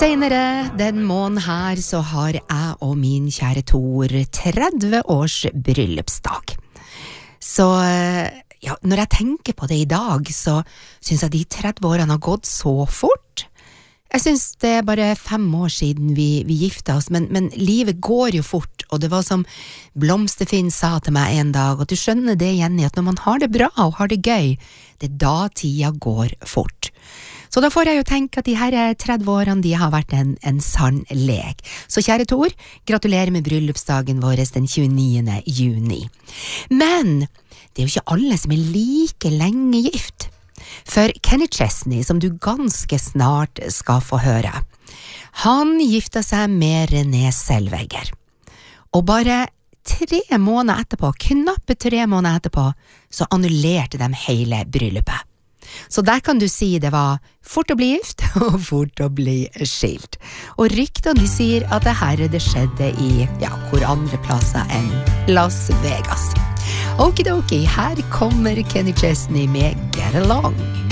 Senere den måneden her så har jeg og min kjære Tor 30 års bryllupsdag. Så ja, når jeg tenker på det i dag, så synes jeg de 30 årene har gått så fort. Jeg synes det bare 5 år siden vi gifta oss, men livet går jo fort, og det var som Blomsterfinn sa til meg en dag, og du skjønner det, Jenny, at når man har det bra og har det gøy, det da tida går fort. Så da får jeg jo tenke at de her 30 årene de har vært en sann lek. Så kjære Tor, gratulerer med bryllupsdagen vår den 29. juni. Men det er jo ikke alle som er like lenge gift. For Kenny Chesney, som du ganske snart skal få høre, han gifta seg med Renée Zellweger. Og bare 3 måneder etterpå, knappe 3 måneder etterpå, så annullerte de hele bryllupet. Så der kan du si det var fort å bli gift og fort å bli skilt. Og ryktene de sier at det skjedde i, ja, hvor andre plasser enn Las Vegas. Okidoki, her kommer Kenny Chesney med Get Along.